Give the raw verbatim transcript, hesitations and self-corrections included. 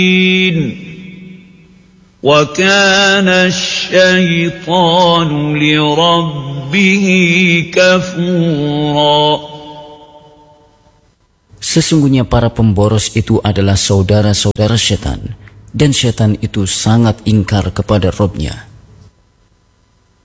وَكَانَ الشَّيْطَانُ لِرَبِّهِ كَفُورًا. Sesungguhnya para pemboros itu adalah saudara-saudara setan, dan setan itu sangat ingkar kepada Rabb-Nya.